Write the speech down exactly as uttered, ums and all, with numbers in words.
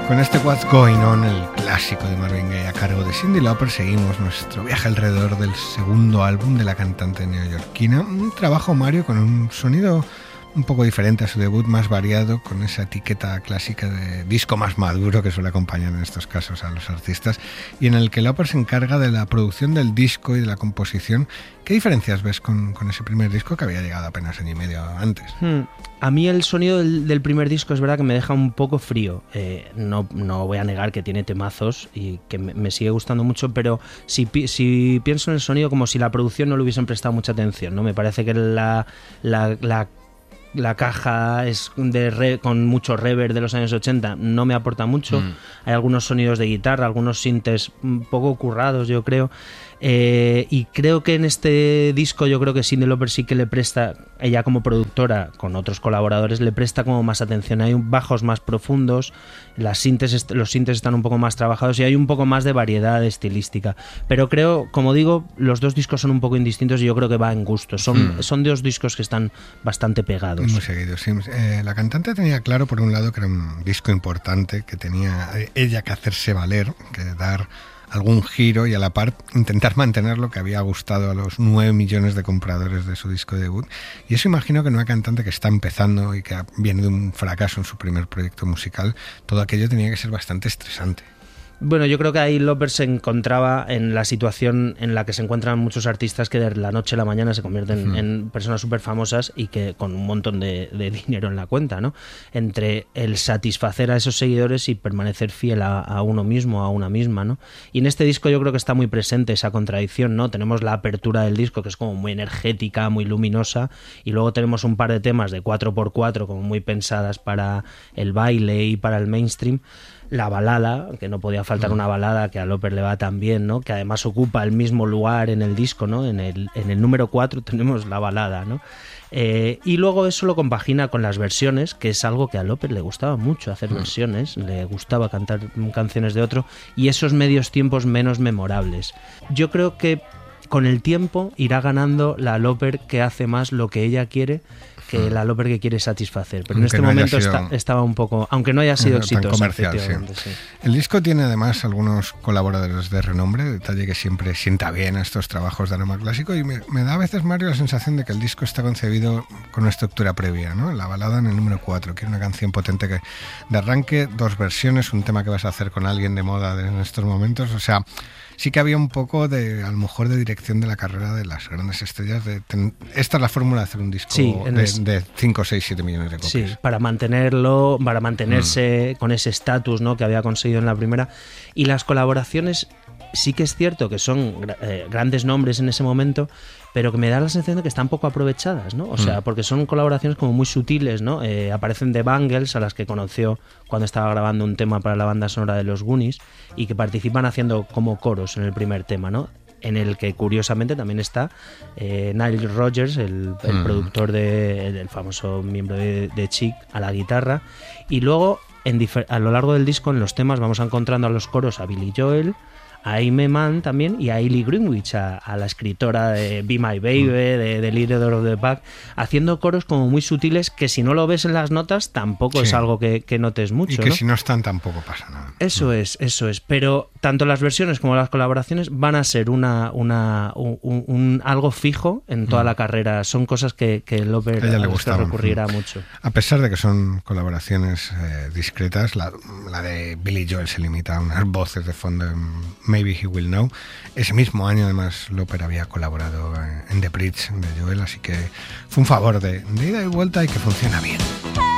Con este What's Going On, el clásico de Marvin Gaye a cargo de Cyndi Lauper, seguimos nuestro viaje alrededor del segundo álbum de la cantante neoyorquina. Un trabajo, Mario, con un sonido un poco diferente a su debut, más variado, con esa etiqueta clásica de disco más maduro que suele acompañar en estos casos a los artistas, y en el que Lauper se encarga de la producción del disco y de la composición. ¿Qué diferencias ves con, con ese primer disco que había llegado apenas año y medio antes? Hmm. A mí el sonido del, del primer disco es verdad que me deja un poco frío. Eh, no, no voy a negar que tiene temazos y que me, me sigue gustando mucho, pero si, si pienso en el sonido como si la producción no le hubiesen prestado mucha atención, ¿no? Me parece que la, la, la La caja es de re, con mucho reverb de los años ochenta, no me aporta mucho. Mm. Hay algunos sonidos de guitarra, algunos sintes un poco currados, yo creo. Eh, y creo que en este disco yo creo que Cyndi Lauper sí que le presta, ella como productora con otros colaboradores, le presta como más atención. Hay bajos más profundos, las sintes, los sintes están un poco más trabajados y hay un poco más de variedad estilística. Pero creo, como digo, los dos discos son un poco indistintos y yo creo que va en gusto. Son, mm. son dos discos que están bastante pegados. Muy seguidos, sí. Eh, la cantante tenía claro, por un lado, que era un disco importante, que tenía ella que hacerse valer, que dar algún giro y a la par intentar mantener lo que había gustado a los nueve millones de compradores de su disco debut. Y eso imagino que en una cantante que está empezando y que viene de un fracaso en su primer proyecto musical, todo aquello tenía que ser bastante estresante. Bueno, yo creo que ahí Lauper se encontraba en la situación en la que se encuentran muchos artistas que de la noche a la mañana se convierten uh-huh. en personas súper famosas y que con un montón de, de dinero en la cuenta, ¿no? Entre el satisfacer a esos seguidores y permanecer fiel a, a uno mismo, a una misma, ¿no? Y en este disco yo creo que está muy presente esa contradicción, ¿no? Tenemos la apertura del disco, que es como muy energética, muy luminosa, y luego tenemos un par de temas de cuatro por cuatro como muy pensadas para el baile y para el mainstream. La balada, que no podía faltar una balada que a Lauper le va tan bien, ¿no? Que además ocupa el mismo lugar en el disco, ¿no? En el, en el número cuatro tenemos la balada, ¿no? Eh, y luego eso lo compagina con las versiones, que es algo que a Lauper le gustaba mucho hacer versiones, le gustaba cantar canciones de otro, y esos medios tiempos menos memorables. Yo creo que con el tiempo irá ganando la Lauper que hace más lo que ella quiere que la Lauper que quiere satisfacer, pero aunque en este no momento sido, está, estaba un poco, aunque no haya sido exitoso comercial, sí. Sí. El disco tiene además algunos colaboradores de renombre, detalle que siempre sienta bien a estos trabajos de aroma clásico, y me, me da a veces, Mario, la sensación de que el disco está concebido con una estructura previa, ¿no? La balada en el número cuatro, que es una canción potente que de arranque, dos versiones, un tema que vas a hacer con alguien de moda en estos momentos, o sea, sí que había un poco de, a lo mejor, de dirección de la carrera de las grandes estrellas. De ten, esta es la fórmula de hacer un disco sí, de, el... de cinco, seis, siete millones de copias. Sí, para mantenerlo, para mantenerse mm. con ese estatus, ¿no? Que había conseguido en la primera. Y las colaboraciones sí que es cierto que son eh, grandes nombres en ese momento, pero que me da la sensación de que están poco aprovechadas, ¿no? O sea, porque son colaboraciones como muy sutiles, ¿no? Eh, aparecen The Bangles, a las que conoció cuando estaba grabando un tema para la banda sonora de los Goonies, y que participan haciendo como coros en el primer tema, ¿no? En el que curiosamente también está eh, Nile Rodgers, el, el mm. productor de, del famoso miembro de, de Chic, a la guitarra. Y luego, en difer- a lo largo del disco, en los temas, vamos encontrando a los coros a Billy Joel, a Aimee Mann también, y a Hayley Greenwich, a, a la escritora de Be My Baby, de, de Leader of the Pack, haciendo coros como muy sutiles que si no lo ves en las notas tampoco sí. es algo que, que notes mucho. Y que ¿no? si no están tampoco pasa nada. Eso mm. es, eso es. Pero tanto las versiones como las colaboraciones van a ser una, una un, un, un algo fijo en toda mm. la carrera. Son cosas que, que Lauper le gustaba, recurrirá mm. mucho. A pesar de que son colaboraciones eh, discretas, la, la de Billy Joel se limita a unas voces de fondo en Maybe He Will Know. Ese mismo año, además, Lauper había colaborado en The Bridge de Joel, así que fue un favor de, de ida y vuelta y que funciona bien.